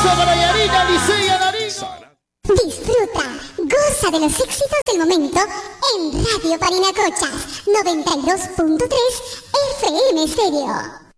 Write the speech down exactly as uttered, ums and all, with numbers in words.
aplauso para Yarina, Licey y Anarín. Disfruta, goza de los éxitos del momento en Radio Parinacochas noventa y dos punto tres F M Stereo.